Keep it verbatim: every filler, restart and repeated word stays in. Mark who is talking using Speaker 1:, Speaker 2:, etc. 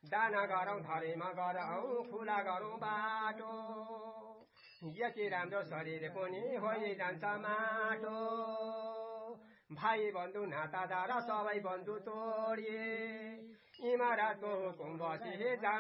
Speaker 1: दाना गरौँ धरेमा गरौँ खुला गरौँ बाटो यति राम्रो शरीर पनि होइ जान्छ माटो भाइ बन्धु नातादार सबै बन्धु तोडिए इमारतको हुकुम बसी